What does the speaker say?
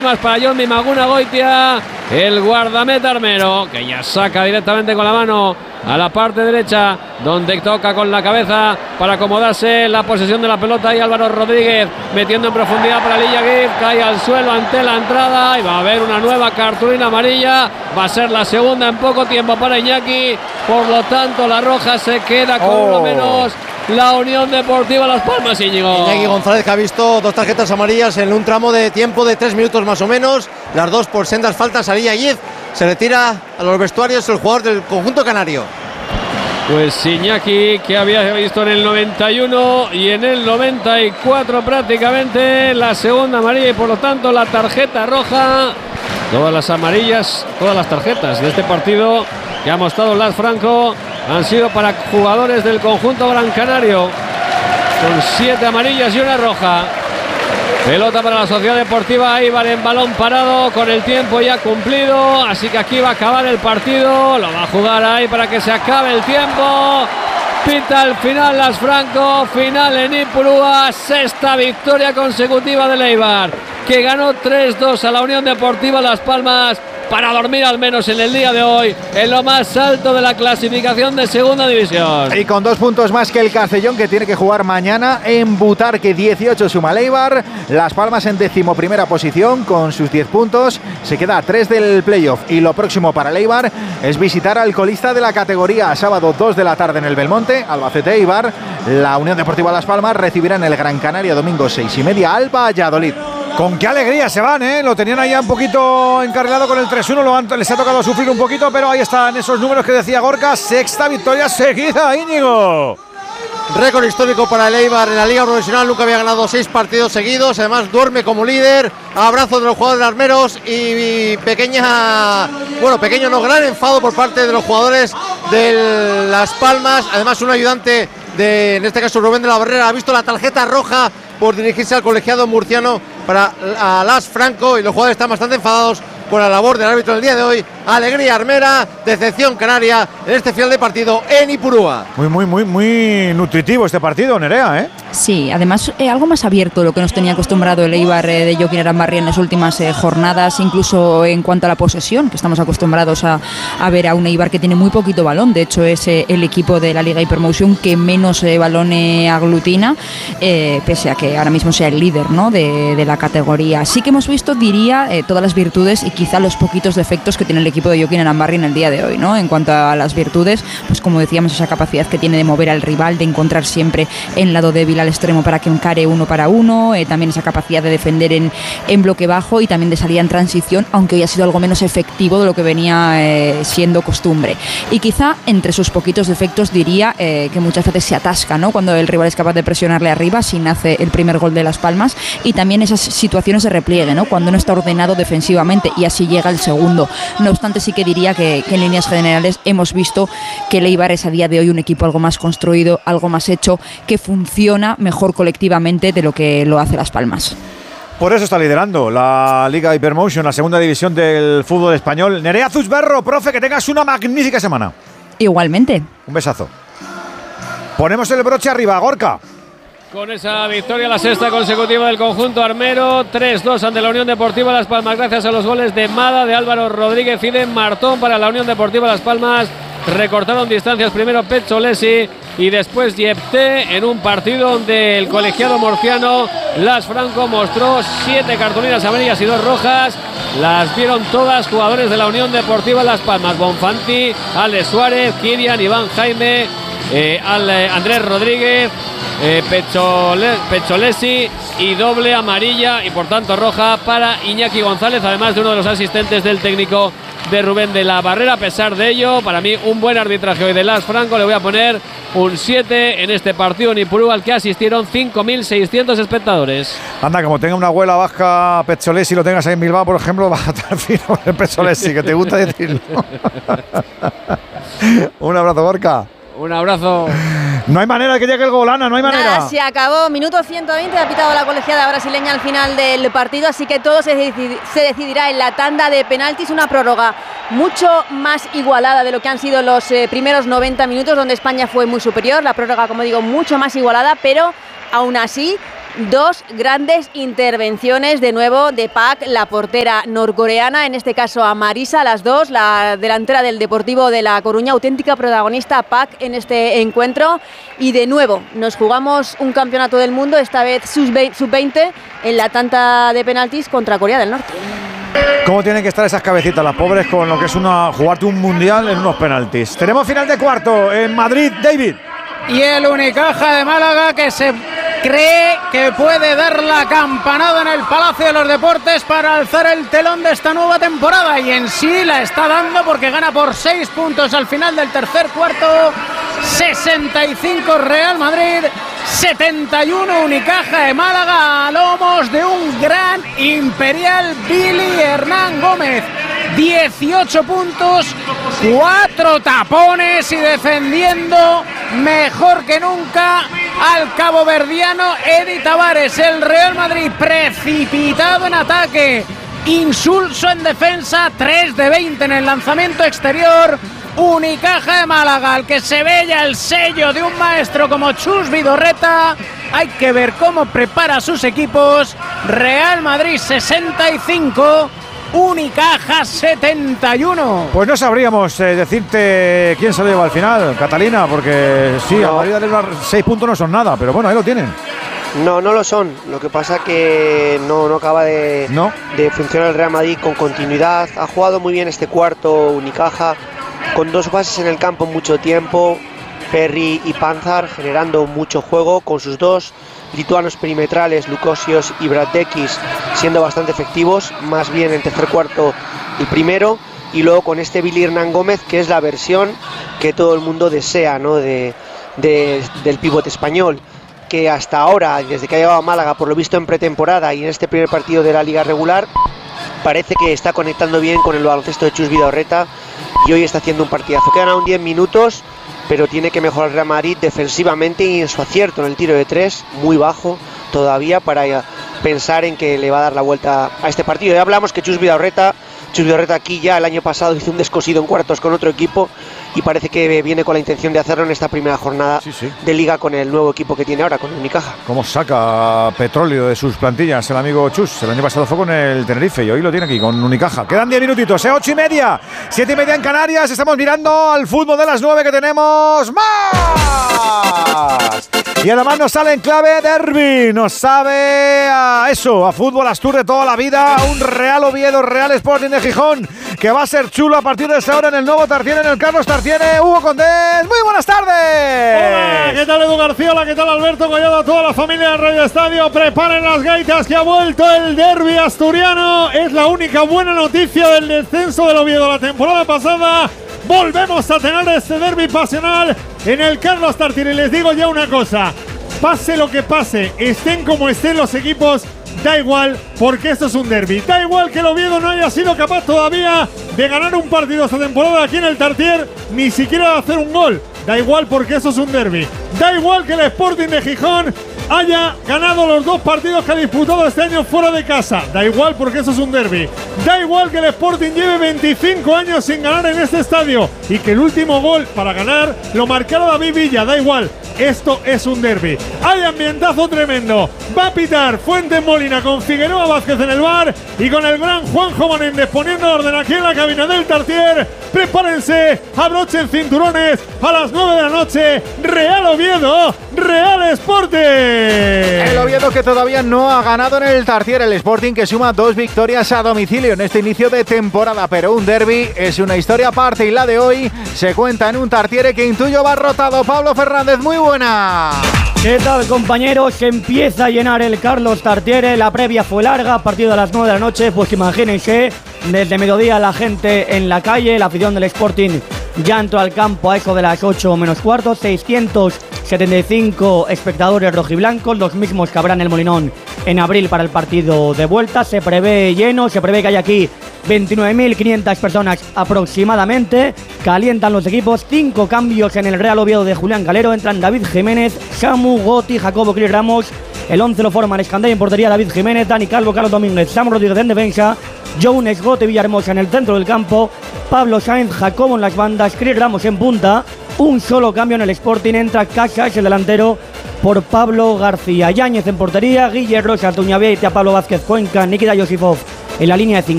Más para Jonmi Maguna Goitia, el guardameta armero, que ya saca directamente con la mano a la parte derecha, donde toca con la cabeza para acomodarse la posesión de la pelota, y Álvaro Rodríguez metiendo en profundidad para Lilla Gif, cae al suelo ante la entrada y va a haber una nueva cartulina amarilla, va a ser la segunda en poco tiempo para Iñaki, por lo tanto la roja se queda con uno menos. La Unión Deportiva Las Palmas, Íñigo. Iñaki González, que ha visto 2 tarjetas amarillas en un tramo de tiempo de 3 minutos más o menos, las 2 por sendas faltas. Lilla Gif se retira a los vestuarios el jugador del conjunto canario. Pues Iñaki, que había visto en el 91 y en el 94 prácticamente la segunda amarilla, y por lo tanto la tarjeta roja. Todas las amarillas, todas las tarjetas de este partido que ha mostrado Las Franco han sido para jugadores del conjunto gran canario, con 7 amarillas y una roja. Pelota para la Sociedad Deportiva Eibar en balón parado, con el tiempo ya cumplido, así que aquí va a acabar el partido, lo va a jugar ahí para que se acabe el tiempo. Pita el final Las Franco, final en Ipurúa, sexta victoria consecutiva del Eibar, que ganó 3-2 a la Unión Deportiva Las Palmas, para dormir al menos en el día de hoy en lo más alto de la clasificación de segunda división. Y con 2 puntos más que el Castellón, que tiene que jugar mañana en Butarque. 18 suma el Eibar. Las Palmas en 11ª posición con sus 10 puntos. Se queda a 3 del playoff. Y lo próximo para el Eibar es visitar al colista de la categoría. Sábado 2 de la tarde en el Belmonte, Albacete Eibar. La Unión Deportiva Las Palmas recibirá en el Gran Canaria domingo 6:30 al Valladolid. Con qué alegría se van, ¿eh? Lo tenían ahí un poquito encarrilado con el 3-1, les ha tocado sufrir un poquito, pero ahí están esos números que decía Gorka, sexta victoria seguida, Íñigo. Récord histórico para el Eibar en la Liga Profesional, nunca había ganado 6 partidos seguidos, además duerme como líder. Abrazo de los jugadores armeros y pequeño gran enfado por parte de los jugadores de Las Palmas. Además, un ayudante en este caso Rubén de la Barrera, ha visto la tarjeta roja por dirigirse al colegiado murciano para a Las Franco, y los jugadores están bastante enfadados con la labor del árbitro del día de hoy. Alegría armera, decepción canaria en este final de partido en Ipurúa. Muy nutritivo este partido, Nerea, ¿eh? Sí, además algo más abierto de lo que nos tenía acostumbrado el Eibar de Jokin Arambarri en las últimas jornadas, incluso en cuanto a la posesión, que estamos acostumbrados a ver a un Eibar que tiene muy poquito balón. De hecho es el equipo de la Liga Hypermotion que menos balón aglutina, pese a que ahora mismo sea el líder, ¿no?, de la categoría. Sí que hemos visto, diría, todas las virtudes y quizá los poquitos defectos que tiene el equipo de Jokin Arambarri en el día de hoy, ¿no? En cuanto a las virtudes, pues como decíamos, esa capacidad que tiene de mover al rival, de encontrar siempre el lado débil al extremo para que encare uno para uno, también esa capacidad de defender en bloque bajo y también de salida en transición, aunque hoy ha sido algo menos efectivo de lo que venía siendo costumbre. Y quizá entre sus poquitos defectos diría que muchas veces se atasca, ¿no?, cuando el rival es capaz de presionarle arriba, sin hace el primer gol de Las Palmas, y también esas situaciones de repliegue, ¿no?, cuando no está ordenado defensivamente, y así llega el segundo. No obstante, sí que diría que en líneas generales hemos visto que el Eibar es a día de hoy un equipo algo más construido, algo más hecho, que funciona mejor colectivamente de lo que lo hace Las Palmas. Por eso está liderando la Liga Hypermotion, la segunda división del fútbol español. Nerea Zusberro, profe, que tengas una magnífica semana. Igualmente. Un besazo. Ponemos el broche arriba, Gorka. Con esa victoria, la sexta consecutiva del conjunto armero, 3-2 ante la Unión Deportiva Las Palmas, gracias a los goles de Mada, de Álvaro Rodríguez y de Martón para la Unión Deportiva Las Palmas. Recortaron distancias primero Pezzolesi y después Yepté, en un partido donde el colegiado murciano Las Franco mostró 7 cartulinas amarillas y 2 rojas. Las vieron todas jugadores de la Unión Deportiva Las Palmas: Bonfanti, Alex Suárez, Kirian, Iván Jaime, Andrés Rodríguez, Pezzolesi, y doble amarilla y por tanto roja para Iñaki González, además de uno de los asistentes del técnico de Rubén de la Barrera. A pesar de ello, para mí un buen arbitraje hoy de Las Franco. Le voy a poner un 7 en este partido en Ipurúa, al que asistieron 5.600 espectadores. Anda, como tenga una abuela vasca Pezzolesi, lo tengas ahí en Bilbao, por ejemplo, va a estar fino el Pezzolesi, que te gusta decirlo. Un abrazo, Gorka. Un abrazo. No hay manera de que llegue el gol, Ana, no hay manera. Nada, se acabó, minuto 120, ha pitado la colegiada brasileña al final del partido, así que todo se decidirá en la tanda de penaltis. Una prórroga mucho más igualada de lo que han sido los primeros 90 minutos, donde España fue muy superior. La prórroga, como digo, mucho más igualada, pero aún así dos grandes intervenciones de nuevo de Pak, la portera norcoreana, en este caso a Marisa, las dos, la delantera del Deportivo de La Coruña, auténtica protagonista Pak en este encuentro. Y de nuevo nos jugamos un campeonato del mundo, esta vez sub-20, en la tanda de penaltis contra Corea del Norte. ¿Cómo tienen que estar esas cabecitas, las pobres, con lo que es jugarte un mundial en unos penaltis? Tenemos final de cuarto en Madrid, David. Y el Unicaja de Málaga, que se cree que puede dar la campanada en el Palacio de los Deportes para alzar el telón de esta nueva temporada, y en sí la está dando porque gana por 6 puntos al final del tercer cuarto. 65 Real Madrid, 71 Unicaja de Málaga, a lomos de un gran imperial Billy Hernán Gómez. 18 puntos, 4 tapones y defendiendo mejor que nunca al caboverdiano Edi Tavares. El Real Madrid precipitado en ataque, insulso en defensa, 3 de 20 en el lanzamiento exterior. Unicaja de Málaga, al que se ve ya el sello de un maestro como Chus Vidorreta. Hay que ver cómo prepara sus equipos. Real Madrid 65, Unicaja 71. Pues no sabríamos decirte quién se lo lleva al final, Catalina, porque sí, no. A Madrid darle 6 puntos no son nada, pero bueno, ahí lo tienen. No lo son. Lo que pasa que no acaba de funcionar el Real Madrid con continuidad. Ha jugado muy bien este cuarto Unicaja, con 2 bases en el campo mucho tiempo, Perry y Panzar, generando mucho juego, con sus 2 lituanos perimetrales, Lukosios y Bradekis, siendo bastante efectivos, más bien en tercer cuarto el primero, y luego con este Billy Hernán Gómez, que es la versión que todo el mundo desea, ¿no? del pivote español, que hasta ahora, desde que ha llegado a Málaga, por lo visto en pretemporada y en este primer partido de la liga regular, parece que está conectando bien con el baloncesto de Chus Vidorreta, y hoy está haciendo un partidazo. Quedan aún 10 minutos, pero tiene que mejorar el Real Madrid defensivamente y en su acierto en el tiro de 3, muy bajo todavía, para pensar en que le va a dar la vuelta a este partido. Ya hablamos que Chus Vidorreta aquí ya el año pasado hizo un descosido en cuartos con otro equipo, y parece que viene con la intención de hacerlo en esta primera jornada de liga con el nuevo equipo que tiene ahora, con el Unicaja. ¿Cómo saca petróleo de sus plantillas el amigo Chus? El año pasado fue con el Tenerife y hoy lo tiene aquí con Unicaja. Quedan 10 minutitos, 8:30, 7:30 en Canarias. Estamos mirando al fútbol de las 9, que tenemos más. Y además nos sale en clave derbi, nos sabe a eso, a fútbol Astur de toda la vida, a un Real Oviedo, Real Sporting de Gijón, que va a ser chulo a partir de esta hora en el nuevo Tartiere, en el Carlos Tartiere. Hugo Condés, muy buenas tardes. Hola, ¿qué tal Edu García? Hola, ¿qué tal Alberto Collado? A toda la familia de Radio Estadio, preparen las gaitas, que ha vuelto el derbi asturiano. Es la única buena noticia del descenso del Oviedo la temporada pasada. Volvemos a tener este derbi pasional en el Carlos Tartiere. Les digo ya una cosa, pase lo que pase, estén como estén los equipos, da igual, porque esto es un derbi. Da igual que el Oviedo no haya sido capaz todavía de ganar un partido esta temporada aquí en el Tartiere, ni siquiera de hacer un gol. Da igual, porque eso es un derbi. Da igual que el Sporting de Gijón haya ganado los 2 partidos que ha disputado este año fuera de casa. Da igual, porque eso es un derbi. Da igual que el Sporting lleve 25 años sin ganar en este estadio y que el último gol para ganar lo marcara David Villa. Da igual, esto es un derbi. Hay ambientazo tremendo. Va a pitar Fuentes Molina con Figueroa Vázquez en el bar y con el gran Juanjo Menéndez poniendo orden aquí en la cabina del Tartiere. Prepárense, abrochen cinturones. A las 9 de la noche, Real Oviedo, Real Sporting. El Oviedo, que todavía no ha ganado en el Tartiere. El Sporting, que suma 2 victorias a domicilio en este inicio de temporada, pero un derbi es una historia aparte, y la de hoy se cuenta en un Tartiere que intuyo va rotado. Pablo Fernández, muy buena. ¿Qué tal, compañeros? Se empieza a llenar el Carlos Tartiere. La previa fue larga, partido a las 9 de la noche. Pues imagínense, desde mediodía la gente en la calle, la afición del Sporting ya entró al campo a eso de las 8 menos cuarto. 675 espectadores rojiblancos, los mismos que habrá en el Molinón en abril para el partido de vuelta. Se prevé lleno, se prevé que hay aquí 29.500 personas aproximadamente. Calientan los equipos, 5 cambios en el Real Oviedo de Julián Calero. Entran David Jiménez, Samu, Goti, Jacobo, Cris Ramos. El 11 lo forman Escandalla en portería, David Jiménez, Dani Calvo, Carlos Domínguez, Samu Rodríguez en defensa, Jones, Gote, Villahermosa en el centro del campo, Pablo Sainz, Jacobo en las bandas, Cris Ramos en punta. Un solo cambio en el Sporting, entra Casas, el delantero, por Pablo García. Yáñez en portería, Guille Rosa, Tuñabeite, Pablo Vázquez Cuenca, Nikita Yosifov en la línea de 5.